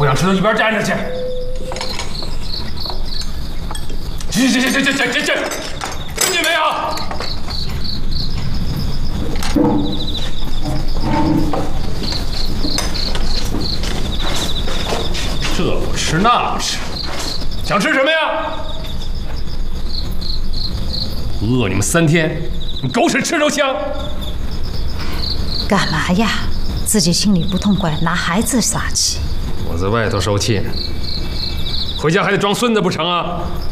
想吃就一边站着去。去！听见没有？这不吃那不吃，想吃什么呀？饿你们3天，你狗屎吃都香。 干嘛呀？自己心里不痛快，拿孩子撒气。 我在外头受气，回家还得装孙子不成啊？